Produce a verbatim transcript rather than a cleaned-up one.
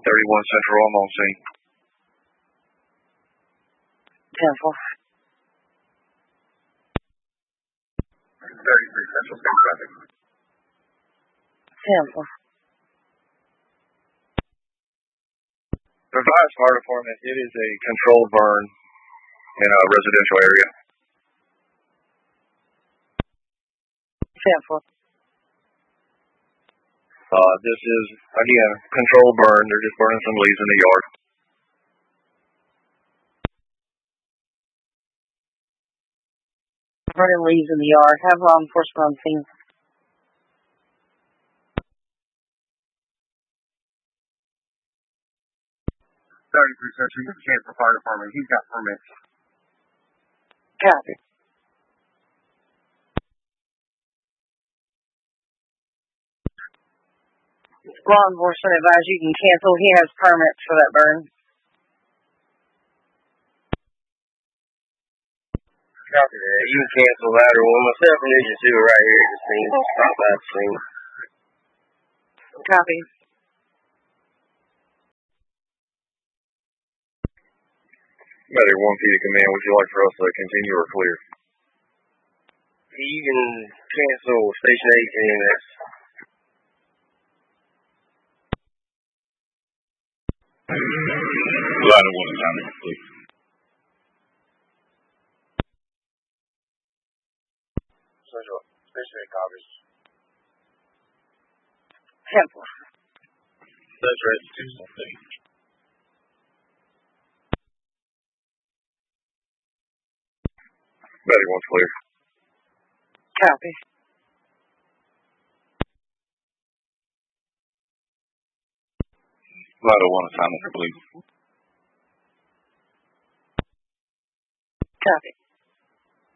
thirty-one Central, I'm on scene. ten four. thirty-three Central, same traffic. ten four. Advise fire department, it is a controlled burn in a residential area. ten four. Uh, this is, again, controlled burn. They're just burning some leaves in the yard. Burning leaves in the yard. Have law enforcement on scene. thirty-three Central, you can cancel fire department. He's got permits. Copy. Law enforcement advise you can cancel. He has permits for that burn. Copy that. You can cancel that or one. Myself and Agent Two are right here at the scene. Stop by the scene. Copy. Matter one P to command. Would you like for us to continue or clear? You can cancel Station eight and E M S. Line of one assignment, please. Central, Station eight copies. ten four. Central eight two something. Matter one's clear. Copy. Line of one assignment, please. Copy.